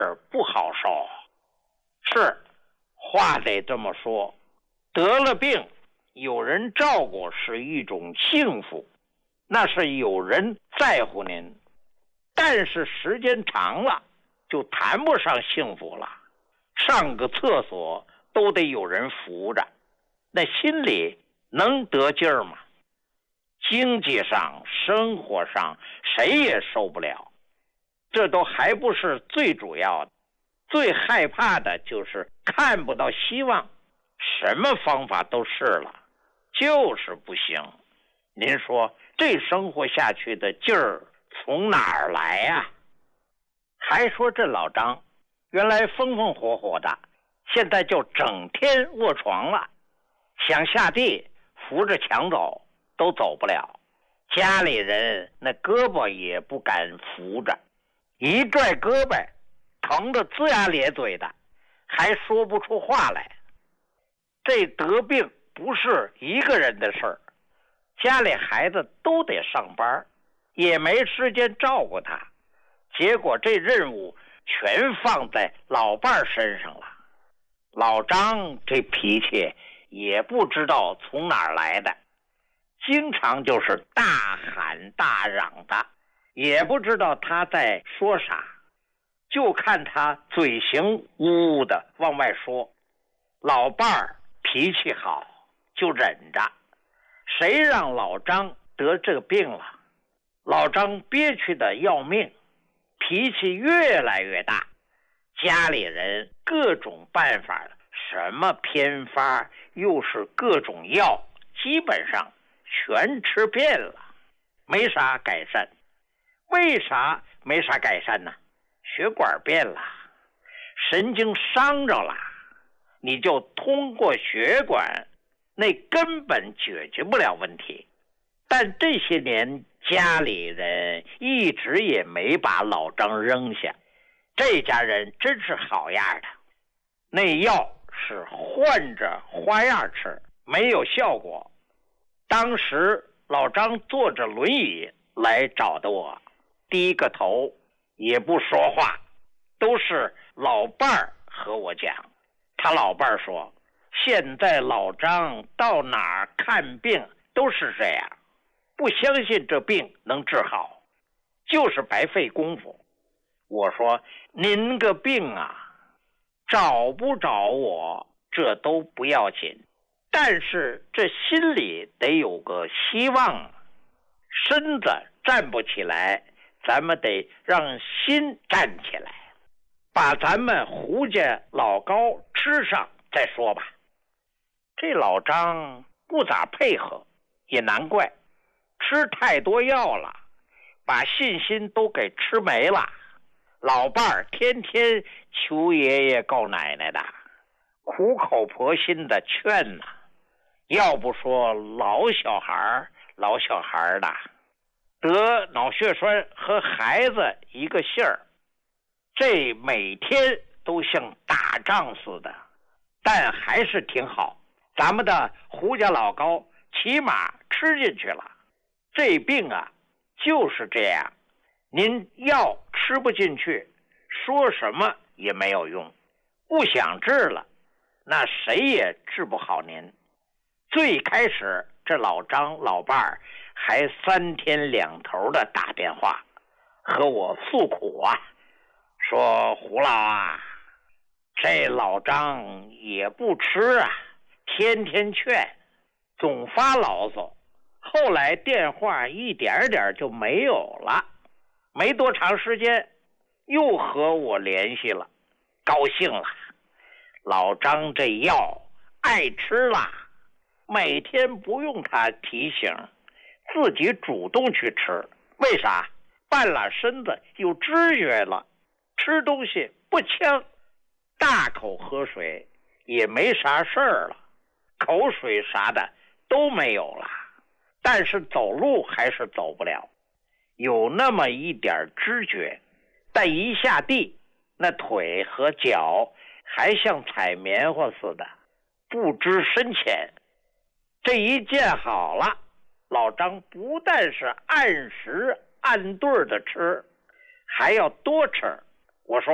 不好受。是，话得这么说，得了病有人照顾是一种幸福，那是有人在乎您。但是时间长了就谈不上幸福了，上个厕所都得有人扶着，那心里能得劲儿吗？经济上生活上谁也受不了，这都还不是最主要的，最害怕的就是看不到希望，什么方法都试了，就是不行。您说这生活下去的劲儿从哪儿来呀？还说这老张原来风风火火的，现在就整天卧床了，想下地扶着墙走都走不了，家里人那胳膊也不敢扶着，一拽胳膊疼得龇牙咧嘴的，还说不出话来。这得病不是一个人的事儿，家里孩子都得上班，也没时间照顾他，结果这任务全放在老伴儿身上了。老张这脾气也不知道从哪儿来的，经常就是大喊大嚷的，也不知道他在说啥，就看他嘴型呜呜的往外说。老伴儿脾气好就忍着，谁让老张得这个病了，老张憋屈的要命，脾气越来越大，家里人各种办法，什么偏方又是各种药，基本上全吃遍了，没啥改善。为啥没啥改善呢？血管变了，神经伤着了，你就通过血管，那根本解决不了问题。但这些年家里人一直也没把老张扔下，这家人真是好样的。那药是换着花样吃，没有效果。当时老张坐着轮椅来找的我，低个头也不说话，都是老伴儿和我讲。他老伴儿说，现在老张到哪儿看病都是这样，不相信这病能治好，就是白费功夫。我说，您个病啊，找不着我这都不要紧，但是这心里得有个希望，身子站不起来，咱们得让心站起来，把咱们胡家老高吃上再说吧。这老张不咋配合，也难怪，吃太多药了，把信心都给吃没了。老伴儿天天求爷爷告奶奶的，苦口婆心的劝呐，要不说老小孩的得脑血栓和孩子一个姓儿，这每天都像打仗似的，但还是挺好。咱们的胡家老高起码吃进去了。这病啊就是这样，您药吃不进去，说什么也没有用，不想治了，那谁也治不好您。最开始这老张老伴儿还3天2头的打电话和我诉苦啊，说胡老啊，这老张也不吃啊，天天劝，总发牢骚。后来电话一点点就没有了，没多长时间又和我联系了，高兴了。老张这药爱吃了，每天不用他提醒，自己主动去吃。为啥？半拉身子有知觉了，吃东西不呛，大口喝水也没啥事儿了，口水啥的都没有了，但是走路还是走不了，有那么一点知觉，但一下地，那腿和脚还像踩棉花似的，不知深浅。这一见好了，老张不但是按时按对的吃，还要多吃。我说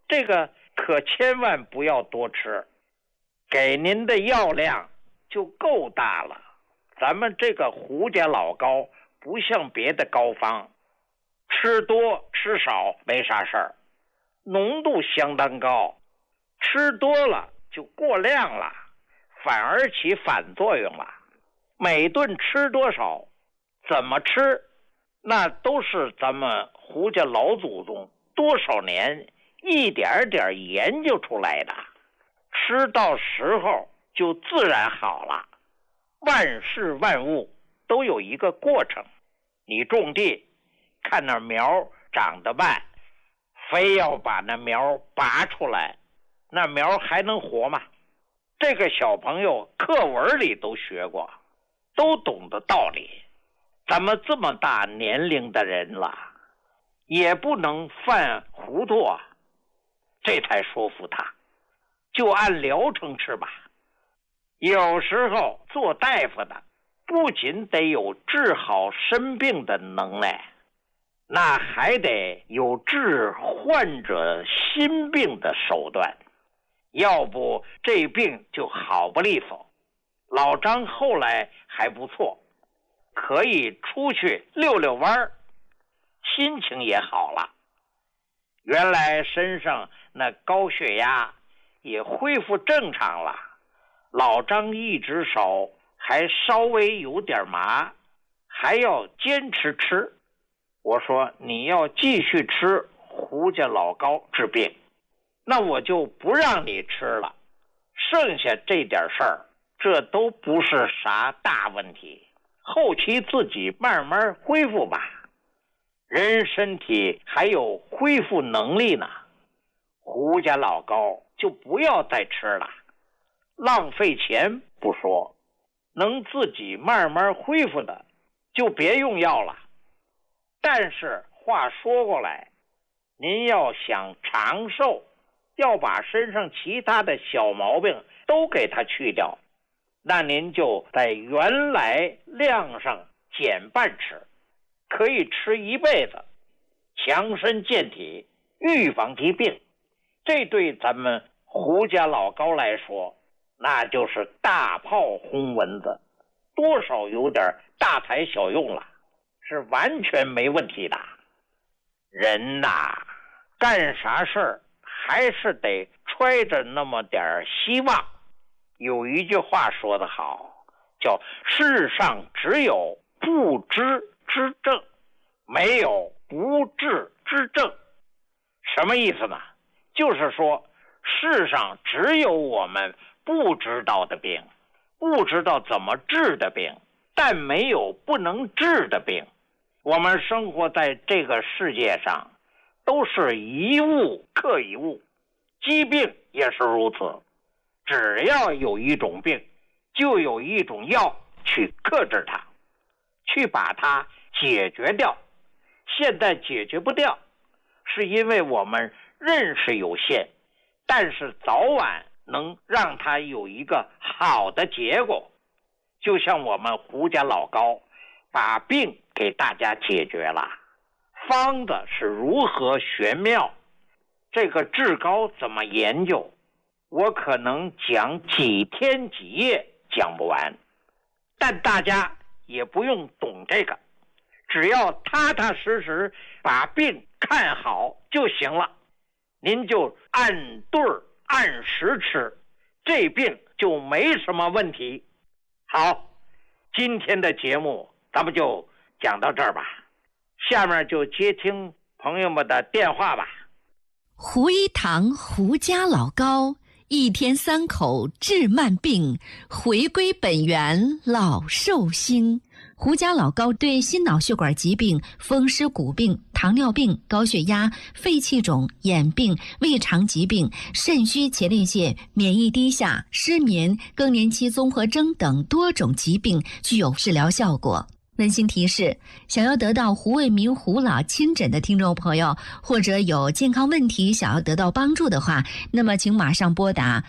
这个可千万不要多吃，给您的药量就够大了。咱们这个胡家老膏不像别的膏方，吃多吃少没啥事儿，浓度相当高，吃多了就过量了，反而起反作用了。每顿吃多少，怎么吃，那都是咱们胡家老祖宗多少年一点点研究出来的，吃到时候就自然好了。万事万物都有一个过程，你种地看那苗长得慢，非要把那苗拔出来，那苗还能活吗？这个小朋友课文里都学过，都懂得道理。咱们这么大年龄的人了，也不能犯糊涂啊。这才说服他，就按疗程吃吧。有时候做大夫的不仅得有治好生病的能耐，那还得有治患者心病的手段，要不这病就好不利索。老张后来还不错，可以出去溜溜弯，心情也好了。原来身上那高血压也恢复正常了。老张一只手还稍微有点麻，还要坚持吃。我说你要继续吃胡家老膏治病，那我就不让你吃了。剩下这点事儿，这都不是啥大问题，后期自己慢慢恢复吧。人身体还有恢复能力呢，胡家老膏就不要再吃了，浪费钱不说，能自己慢慢恢复的就别用药了。但是话说过来，您要想长寿，要把身上其他的小毛病都给它去掉，那您就在原来量上减半吃，可以吃一辈子，强身健体，预防疾病。这对咱们胡家老膏来说，那就是大炮轰蚊子，多少有点大材小用了，是完全没问题的。人呐，干啥事儿还是得揣着那么点希望。有一句话说得好，叫世上只有不知之症，没有不治之症。什么意思呢？就是说世上只有我们不知道的病，不知道怎么治的病，但没有不能治的病。我们生活在这个世界上，都是一物克一物，疾病也是如此。只要有一种病，就有一种药去克制它，去把它解决掉。现在解决不掉，是因为我们认识有限，但是早晚能让它有一个好的结果。就像我们胡家老膏把病给大家解决了，方子是如何玄妙，这个治膏怎么研究，我可能讲几天几夜讲不完，但大家也不用懂这个，只要踏踏实实把病看好就行了。您就按对儿按时吃，这病就没什么问题。好，今天的节目咱们就讲到这儿吧，下面就接听朋友们的电话吧。 胡一堂胡家老膏，一天3口治慢病，回归本源老寿星。胡家老膏对心脑血管疾病、风湿骨病、糖尿病、高血压、肺气肿、眼病、胃肠疾病、肾虚前列腺、免疫低下、失眠、更年期综合征等多种疾病具有治疗效果。温馨提示，想要得到胡卫民胡老亲诊的听众朋友，或者有健康问题想要得到帮助的话，那么请马上拨打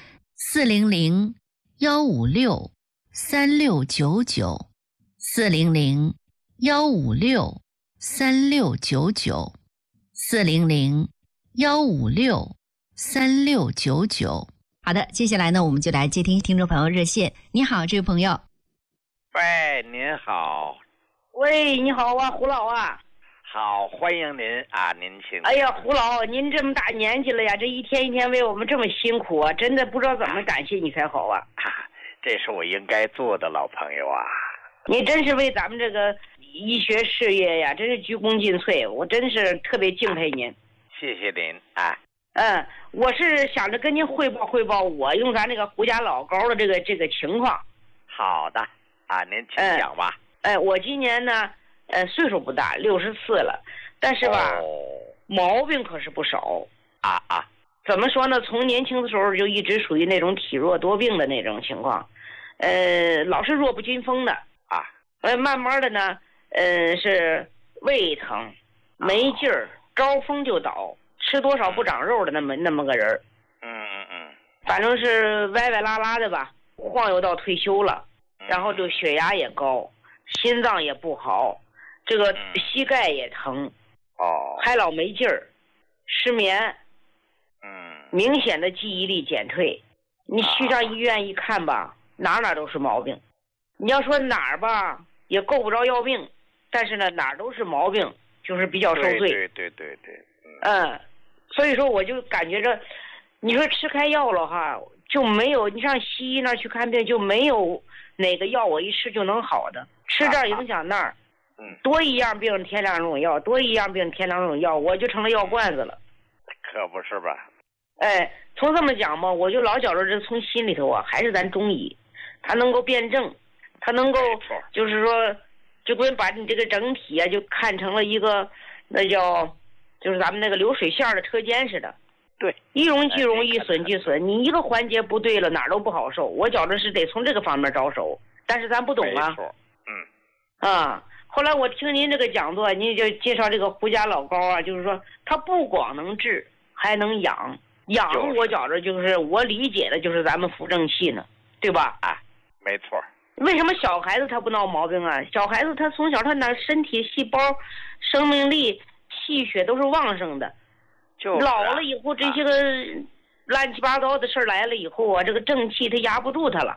400-156-3699 400-156-3699 400-156 3699。好的，接下来呢，我们就来接听听众朋友热线。你好，这位朋友。 喂，您好。 喂，你好啊，胡老啊。 好，欢迎您啊，您请。 哎呀，胡老，您这么大年纪了呀，这一天一天为我们这么辛苦啊，真的不知道怎么感谢你才好啊。 这是我应该做的，老朋友啊。 你真是为咱们这个医学事业呀，真是鞠躬尽瘁，我真是特别敬佩您。 谢谢您啊。 我是想着跟您汇报汇报我用咱那个胡家老高的这个情况。 好的啊，您请讲吧。 我今年呢，岁数不大，64了，但是吧，毛病可是不少啊。 怎么说呢？从年轻的时候就一直属于那种体弱多病的那种情况，老是弱不禁风的啊。 慢慢的呢，是胃疼、没劲儿，招风就倒，吃多少不长肉的那么个人。反正是歪歪拉拉的吧，晃悠到退休了，然后就血压也高，心脏也不好，这个膝盖也疼，还老没劲儿，失眠，明显的记忆力减退。你去上医院一看吧，哪都是毛病。你要说哪儿吧，也够不着要命，但是呢，哪儿都是毛病，就是比较受罪。 对。 所以说我就感觉着，你说吃开药了哈，就没有你上西医那儿去看病，就没有哪个药我一吃就能好的，吃这儿影响那儿。多一样病添两种药，多一样病添两种药，我就成了药罐子了。 可不是吧？ 从这么讲吧，我就老觉着这从心里头啊，还是咱中医，它能够辩证，它能够就是说，就跟把你这个整体啊，就看成了一个那叫，就是咱们那个流水线的车间似的。 对， 一荣俱荣，一损俱损。你一个环节不对了，哪儿都不好受。我觉着是得从这个方面着手，但是咱不懂啊。 没错。 后来我听您这个讲座，您就介绍这个胡家老高啊，就是说他不光能治，还能养。养我觉着就是我理解的就是咱们扶正气呢，对吧？ 没错。 为什么小孩子他不闹毛病啊？小孩子他从小他那身体细胞、生命力、气血都是旺盛的。老了以后，这些个乱七八糟的事儿来了以后啊，这个正气他压不住他了。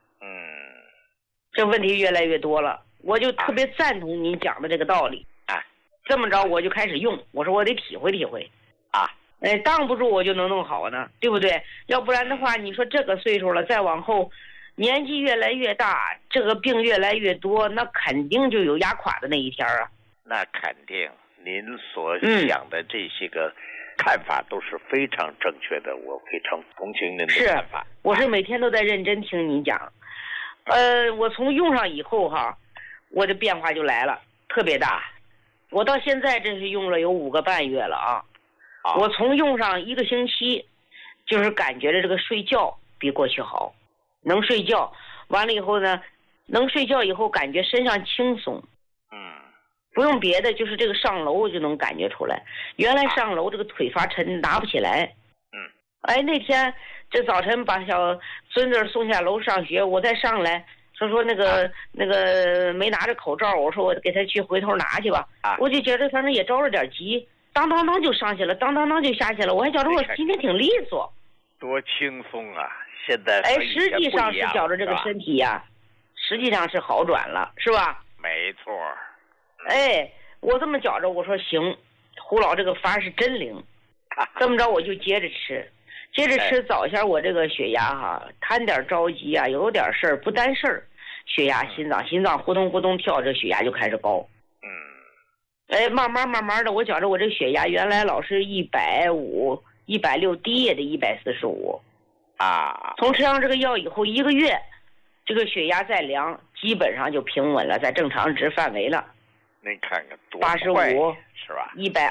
这问题越来越多了，我就特别赞同您讲的这个道理。这么着我就开始用，我说我得体会体会。当不住我就能弄好呢，对不对？要不然的话，你说这个岁数了，再往后，年纪越来越大，这个病越来越多，那肯定就有压垮的那一天啊。 那肯定，您所讲的这些个看法都是非常正确的，我非常同情您的看法。 我是每天都在认真听你讲。我从用上以后哈，我的变化就来了，特别大。我到现在真是用了有5个半月了啊。我从用上1个星期，就是感觉着这个睡觉比过去好，能睡觉。完了以后呢，能睡觉以后感觉身上轻松。不用别的，就是这个上楼就能感觉出来。原来上楼这个腿发沉，拿不起来。那天这早晨把小孙子送下楼上学，我再上来说那个没拿着口罩，我说我给他去回头拿去吧。我就觉得反正也着了点急，当当当就上去了，当当当就下去了。我还觉得我今天挺利索， 多轻松啊！现在实际上是觉着这个身体呀，实际上是好转了，是吧？ 没错。 我这么觉着，我说行，胡老这个法是真灵。这么着我就接着吃，早先我这个血压哈，贪点着急啊，有点事儿不担事儿，血压心脏呼咚呼咚跳，这血压就开始高。慢慢的，我觉着我这血压原来老是150、160，低也得145。从吃上这个药以后1个月，这个血压再量，基本上就平稳了，在正常值范围了。 您看看多快 85 是吧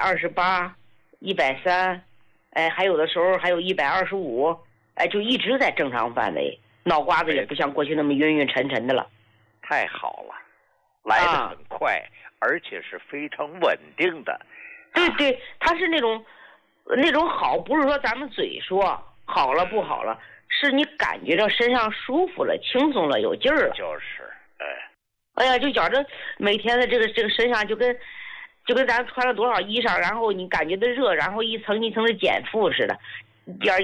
？128、130，还有的时候还有125，就一直在正常范围，脑瓜子也不像过去那么晕沉沉的了。 太好了，来得很快，而且是非常稳定的。 对，它是那种好，不是说咱们嘴说好了不好了，是你感觉到身上舒服了、轻松了、有劲儿了。就觉着每天的这个身上就跟咱穿了多少衣裳，然后你感觉的热，然后一层一层的减负似的。 一点